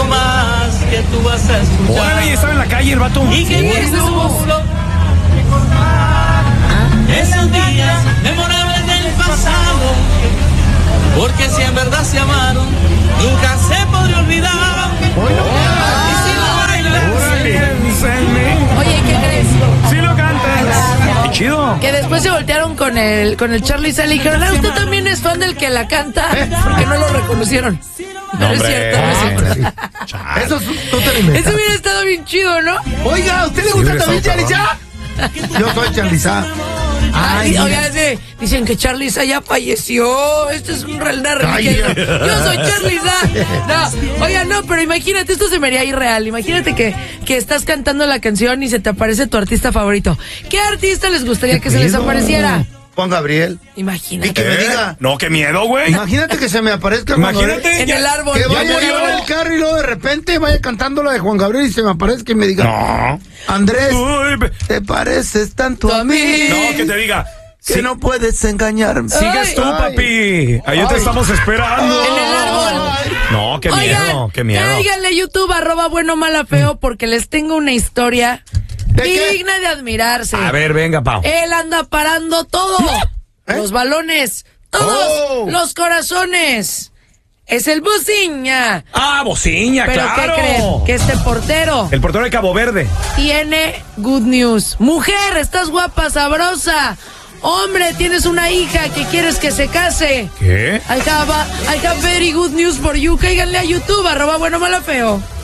algo más que tú vas a escuchar. Órale, y estaba en la calle el vato. Y que muy duro recordar esos días memorables del pasado, porque si en verdad se amaron, nunca se podría olvidar. Y si lo bailas, Oye, ¿qué crees? Sí lo cantas. Qué chido. Que después se voltearon con el Charly Sale y dijeron, usted también es fan del que la canta, porque no lo reconocieron. No es cierto, no es cierto. Eso tú te lo inventas. Eso hubiera estado bien chido, ¿no? Oiga, ¿a usted le gusta también Charizá? Yo soy Charizá. Ay, oiga, dicen que Charly Sale ya falleció. Esto es una religión. Yo soy Charly Sale. No, oiga, no, pero imagínate, esto se me haría irreal. Imagínate que estás cantando la canción y se te aparece tu artista favorito. ¿Qué artista les gustaría que se les apareciera? Juan Gabriel. Imagínate. Y que me diga. No, qué miedo, güey. Imagínate que se me aparezca Juan Gabriel. Imagínate. En el árbol. Que vaya yo en el carro y luego de repente vaya cantando la de Juan Gabriel y se me aparezca y me diga. No. Andrés, Uy, te pareces tanto a mí. no, que te diga. Que no puedes engañarme. Sigues tú, papi. Ahí te estamos esperando. En el árbol. No, qué miedo, qué miedo. Cáiganle YouTube, @buenomala_feo, porque les tengo una historia digna de admirarse. A ver, venga, Pau. Él anda parando todo. Los balones, todos los corazones. Es el Bociña. Ah, Bociña, Pero claro. ¿qué creen? Que este portero El portero de Cabo Verde. tiene good news. Mujer, estás guapa, sabrosa. Hombre, tienes una hija que quieres que se case. ¿Qué? I have very good news for you. Cáiganle a YouTube, @buenomalafeo.